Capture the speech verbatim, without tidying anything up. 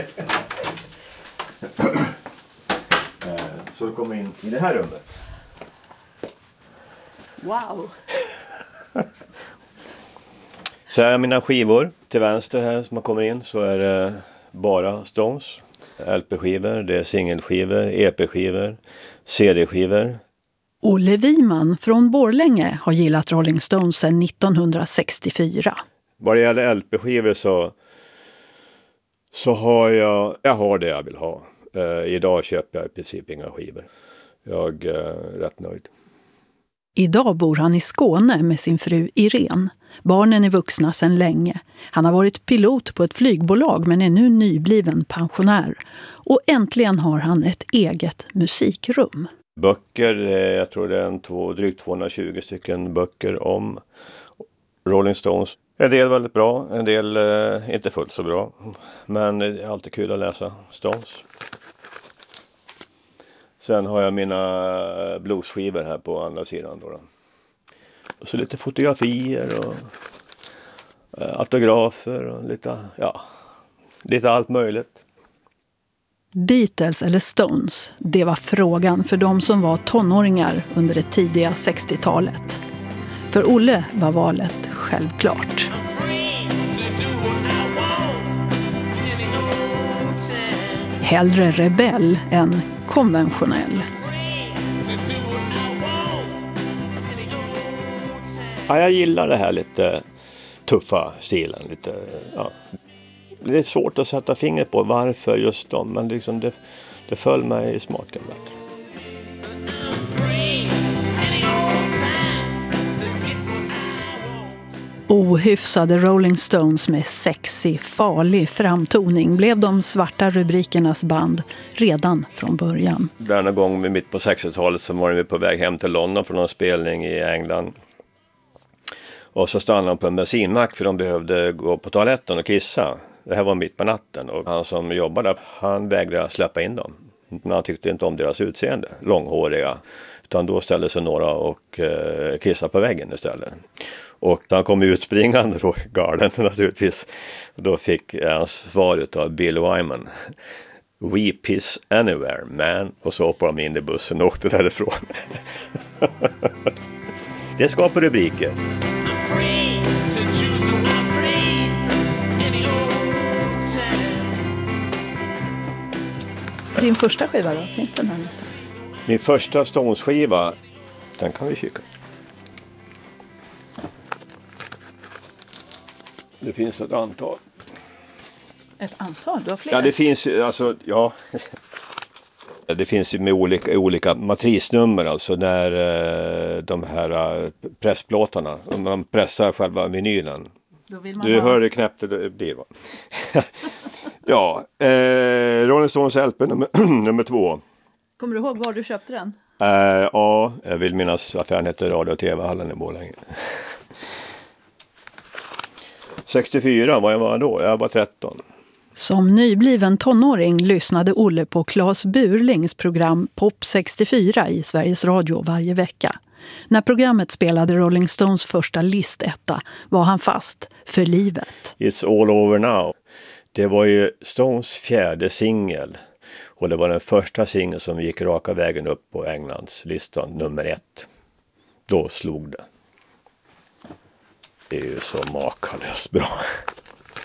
Så du kommer in i det här rummet. Wow! Så här är mina skivor. Till vänster här som man kommer in så är det bara Stones. L P-skivor, det är singelskivor, E P-skivor, C D-skivor. Olle Wiman från Borlänge har gillat Rolling Stones sedan nittonhundrasextiofyra. Vad det gäller L P-skivor så, så har jag, jag har det jag vill ha. Uh, idag köper jag i princip inga skivor. Jag är uh, rätt nöjd. Idag bor han i Skåne med sin fru Irene. Barnen är vuxna sedan länge. Han har varit pilot på ett flygbolag men är nu nybliven pensionär. Och äntligen har han ett eget musikrum. Böcker, jag tror det är en två, drygt tvåhundratjugo stycken böcker om Rolling Stones. En del väldigt bra, en del eh, inte fullt så bra. Men det är alltid kul att läsa Stones. Sen har jag mina bluesskivor här på andra sidan då. då. Och så lite fotografier och eh, autografer och lite, ja, lite allt möjligt. Beatles eller Stones, det var frågan för de som var tonåringar under det tidiga sextiotalet. För Olle var valet självklart. Hellre rebell än konventionell. Ja, jag gillar det här lite tuffa stilen. Lite, ja. Det är svårt att sätta fingret på varför just dem, men liksom det, det föll mig i smaken bättre. Ohyfsade Rolling Stones med sexig, farlig framtoning blev de svarta rubrikernas band redan från början. Denna gång mitt på sextiotalet så var vi på väg hem till London från en spelning i England. Och så stannade de på en bensinmack för de behövde gå på toaletten och kissa. Det här var mitt på natten och han som jobbade, han vägrade släppa in dem. Men han tyckte inte om deras utseende, långhåriga. Utan då ställde sig några och eh, kissade på väggen istället. Och han kom utspringande då, galen naturligtvis. Då fick han svar av Bill Wyman. We piss anywhere, man. Och så hoppade de in i bussen och åkte därifrån. Det skapar rubriker. Din första skiva då? Finns den här nästan? Min första Stones-skiva, den kan vi kika. Det finns ett antal. Ett antal? Du har fler? Ja, det finns alltså, ja. Det finns med olika, olika matrisnummer, alltså när eh, de här eh, pressplåtarna, om man pressar själva vinylen. Då vill man du ha... hör hur knäppt det blir, va? Ja, eh, Rolling Stones L P nummer, nummer två. Kommer du ihåg var du köpte den? Eh, ja, jag vill minnas affären heter Radio- och T V-hallen i Borlänge. sextiofyra, vad jag var då? Jag var tretton. Som nybliven tonåring lyssnade Olle på Claes Burlings program Pop sextiofyra i Sveriges Radio varje vecka. När programmet spelade Rolling Stones första listetta var han fast för livet. It's all over now. Det var ju Stones fjärde singel. Och det var den första singeln som gick raka vägen upp på Englands listan, nummer ett. Då slog det. Det är ju så makalöst bra.